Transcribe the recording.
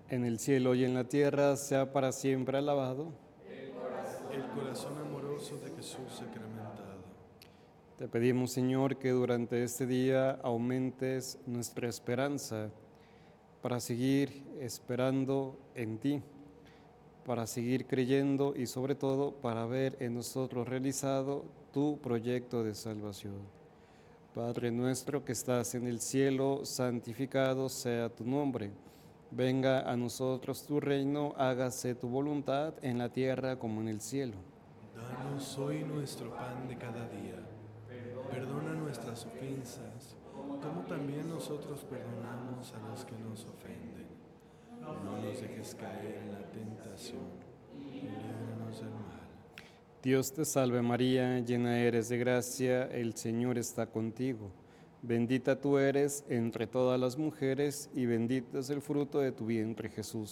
en el cielo y en la tierra, sea para siempre alabado. El corazón amoroso de Jesús sacramentado. Te pedimos, Señor, que durante este día aumentes nuestra esperanza para seguir esperando en ti, para seguir creyendo y sobre todo para ver en nosotros realizado tu proyecto de salvación. Padre nuestro que estás en el cielo, santificado sea tu nombre. Venga a nosotros tu reino, hágase tu voluntad en la tierra como en el cielo. Danos hoy nuestro pan de cada día. Perdona nuestras ofensas, como también nosotros perdonamos a los que nos ofenden. No nos dejes caer en la tentación y líbranos del mal. Dios te salve María, llena eres de gracia, el Señor está contigo. Bendita tú eres entre todas las mujeres y bendito es el fruto de tu vientre Jesús.